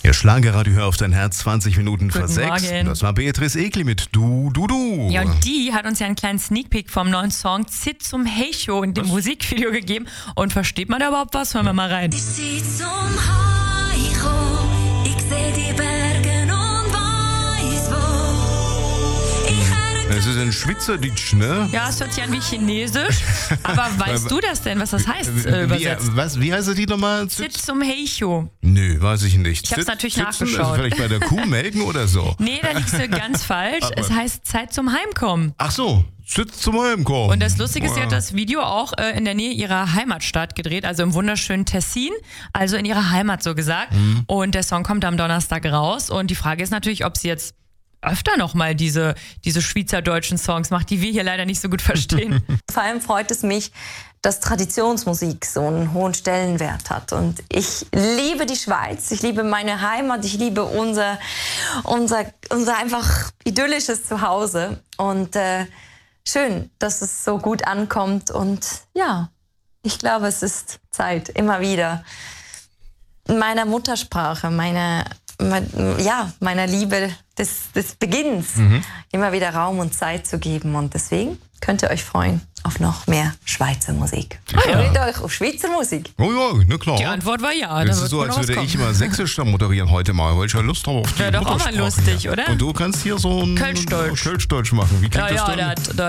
Der Schlagerradio Hör auf dein Herz, 20 Minuten vor Guten 6. Morgen. Das war Beatrice Egli mit Du. Ja, und die hat uns ja einen kleinen Sneak-Peek vom neuen Song Zit zum Hey Show in dem Musikvideo gegeben. Und versteht man da überhaupt was? Hören wir mal rein. Ich seh zum Heiko, ich seh die Berge und weiß wo. Es ist ein Schweizerdeutsch, ne? Ja, es hört sich an wie Chinesisch. Aber weißt du das denn, was das heißt übersetzt? Wie heißt die nochmal? Zit zum Hey Show. Nö, weiß ich nicht. Ich hab's natürlich Sitzen? nachgeschaut. Also vielleicht bei der Kuh melken oder so? Nee, da liegst du ganz falsch. Es heißt Zeit zum Heimkommen. Ach so, Sitz zum Heimkommen. Und das Lustige ist, sie hat das Video auch in der Nähe ihrer Heimatstadt gedreht, also im wunderschönen Tessin, also in ihrer Heimat so gesagt. Und der Song kommt am Donnerstag raus. Und die Frage ist natürlich, ob sie jetzt öfter nochmal diese schweizerdeutschen Songs macht, die wir hier leider nicht so gut verstehen. Vor allem freut es mich, dass Traditionsmusik so einen hohen Stellenwert hat. Und ich liebe die Schweiz, ich liebe meine Heimat, ich liebe unser einfach idyllisches Zuhause. Und schön, dass es so gut ankommt. Und ja, ich glaube, es ist Zeit, immer wieder in meiner Muttersprache, meiner Liebe des Beginns immer wieder Raum und Zeit zu geben. Und deswegen könnt ihr euch freuen auf noch mehr Schweizer Musik. Freut euch auf Schweizer Musik. Oh ja, na klar. Die Antwort war ja. Das da ist wird so, wohl als was würde ich kommen. mal Sächsisch da moderieren heute mal, weil ich ja Lust habe auf die Wäre doch auch mal Muttersprache. lustig, oder? Und du kannst hier so ein Kölschdeutsch. Kölschdeutsch machen. Wie klingt Ja, das ja, dann? da